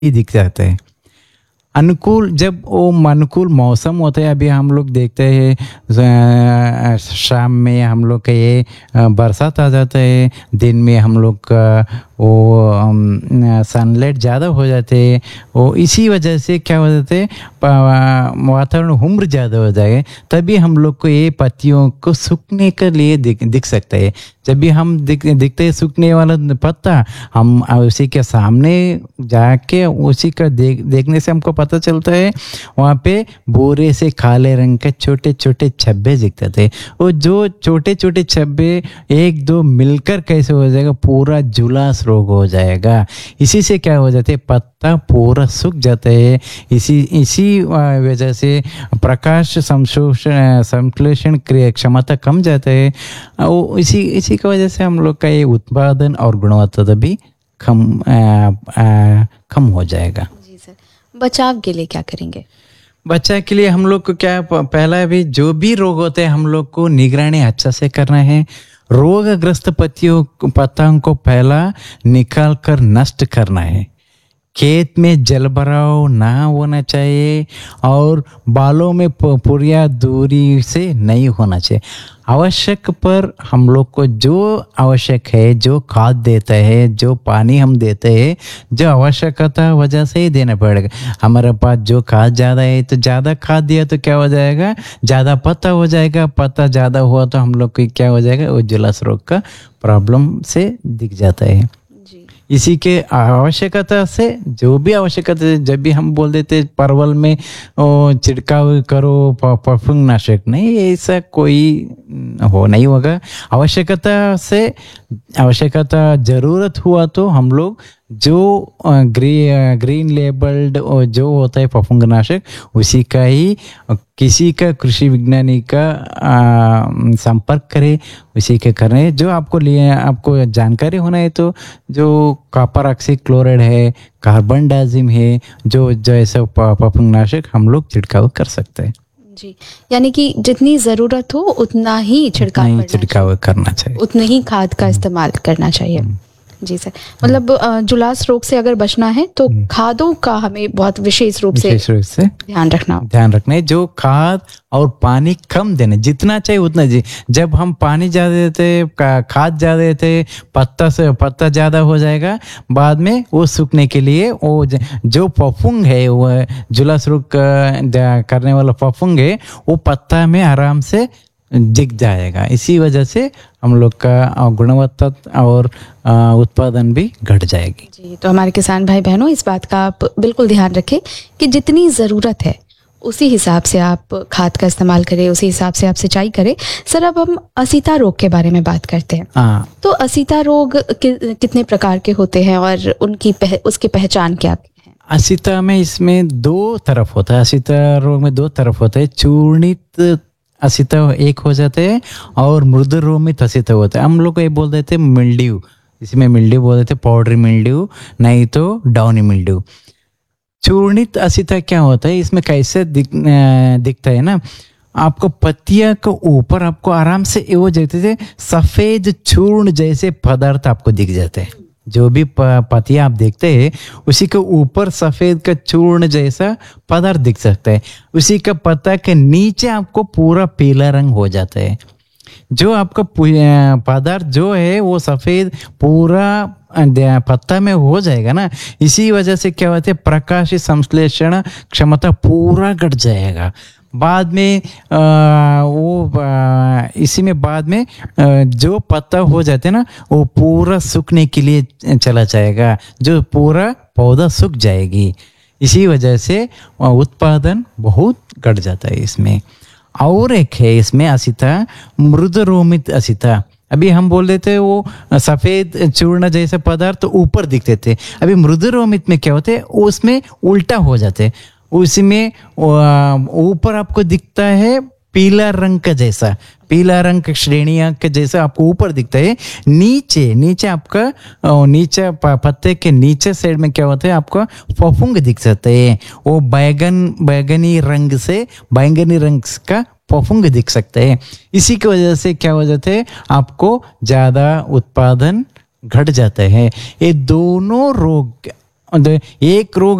ही दिख जाता है। अनुकूल जब वो अनुकूल मौसम होता है, अभी हम लोग देखते हैं शाम में हम लोग का ये बरसात आ जाता है, दिन में हम लोग का वो सनलाइट ज़्यादा हो जाते हैं, वो इसी वजह से क्या हो जाते हैं वातावरण उम्र ज़्यादा हो जाएगा, तभी हम लोग को ये पत्तियों को सूखने के लिए दिख सकता है। जब भी हम दिखते हैं सूखने वाला पत्ता, हम उसी के सामने जाके उसी का देखने से हमको पता चलता है वहाँ पे भूरे से काले रंग के छोटे छोटे छब्बे दिखते थे। वो जो छोटे छोटे छब्बे एक दो मिलकर कैसे हो जाएगा, पूरा जुलास रोग हो जाएगा। इसी से क्या हो जाता है, पत्ता पूरा सूख जाता है। इसी वजह से प्रकाश संश्लेषण क्षमता कम जाता है। इसी की वजह से हम लोग का ये उत्पादन और गुणवत्ता भी कम हो जाएगा। जी सर, बचाव के लिए क्या करेंगे? बचाव के लिए हम लोग को क्या, पहला भी जो भी रोग होते हैं हम लोग को निगरानी अच्छा से करना है। रोगग्रस्त पत्तों को पहला निकाल कर नष्ट करना है। खेत में जल भराव ना होना चाहिए और बालों में पुरिया दूरी से नहीं होना चाहिए। आवश्यक पर हम लोग को जो आवश्यक है, जो खाद देता है, जो पानी हम देते हैं, जो आवश्यकता वजह से ही देना पड़ेगा। हमारे पास जो खाद ज़्यादा है तो ज़्यादा खाद दिया तो क्या हो जाएगा, ज़्यादा पत्ता हो जाएगा। पत्ता ज़्यादा हुआ तो हम लोग को क्या हो जाएगा, वो जुलास रोग का प्रॉब्लम से दिख जाता है। इसी के आवश्यकता से जो भी आवश्यकता है, जब भी हम बोल देते परवल में छिड़काव करो फफूंद नाशक, नहीं, ऐसा कोई नहीं होगा। आवश्यकता ज़रूरत हुआ तो हम लोग जो ग्रीन लेबल्ड जो होता है फफूंदनाशक, उसी का ही किसी का कृषि विज्ञानी का संपर्क करें, उसी के करें। जो आपको जानकारी होना है तो जो कॉपर ऑक्सीक्लोराइड है, कार्बन डाइजिम है, जो ऐसा फफूंदनाशक हम लोग छिड़काव कर सकते हैं। जी, यानी कि जितनी ज़रूरत हो उतना ही छिड़काव करना चाहिए, उतने ही खाद का इस्तेमाल करना चाहिए। जी सर, मतलब जुलास रोग से अगर बचना है तो खादों का हमें बहुत विशेष रूप से ध्यान रखना है। जो खाद और पानी कम देना, जितना चाहिए उतना जी। जब हम पानी ज़्यादा देते, खाद ज़्यादा देते, पत्ता ज़्यादा हो जाएगा, बाद में वो सूखने के लिए वो जो फफूंद है, वो जुलास रोग करने वाला फफूंद है, वो पत्ता में आराम से दिख जाएगा। इसी वजह से हम लोग का गुणवत्ता और उत्पादन भी घट जाएगी। जी, तो हमारे किसान भाई बहनों, इस बात का आप बिल्कुल ध्यान रखें कि जितनी ज़रूरत है उसी हिसाब से आप खाद का इस्तेमाल करें, उसी हिसाब से आप सिंचाई करें। सर, अब हम असीता रोग के बारे में बात करते हैं। तो असीता रोग कितने प्रकार के होते हैं और उसकी पहचान क्या है? असीता में इसमें दो तरफ होता है। असीता रोग में दो तरफ होता है। चूर्णित असीता एक हो जाते हैं और मृदु रोमित असीता होता है। हम लोग ये बोल देते हैं मिल्ड्यू, इसमें मिल्ड्यू बोल देते हैं, पाउडरी मिल्ड्यू, नहीं तो डाउनी मिल्ड्यू। चूर्णित असीता क्या होता है, इसमें कैसे दिखता है ना, आपको पत्तियां के ऊपर आपको आराम से वो जैसे सफेद चूर्ण जैसे पदार्थ आपको दिख जाते हैं। जो भी पत्तियां आप देखते हैं उसी के ऊपर सफेद का चूर्ण जैसा पदार्थ दिख सकता है। उसी का पत्ता के नीचे आपको पूरा पीला रंग हो जाता है। जो आपका पदार्थ जो है वो सफेद पूरा पत्ता में हो जाएगा ना, इसी वजह से क्या होता है, प्रकाश संश्लेषण क्षमता पूरा घट जाएगा। बाद में इसी में बाद में जो पत्ता हो जाते हैं ना, वो पूरा सूखने के लिए चला जाएगा, जो पूरा पौधा सूख जाएगी। इसी वजह से उत्पादन बहुत घट जाता है इसमें। और एक है इसमें असीता, मृदु रोमित असीता। अभी हम बोल देते वो सफेद चूर्ण जैसे पदार्थ ऊपर दिखते थे, अभी मृदु रोमित में क्या होते हैं, उसमें उल्टा हो जाते। उसमें ऊपर आपको दिखता है पीला रंग का जैसा, पीला रंग की श्रेणियां के जैसा आपको ऊपर दिखता है। नीचे आपका नीचे पत्ते के नीचे साइड में क्या होता है, आपका फफूंद दिख सकते हैं। वो बैगनी रंग का फफूंद दिख सकते हैं। इसी की वजह से क्या हो जाता है, आपको ज़्यादा उत्पादन घट जाता है। ये दोनों रोग एक रोग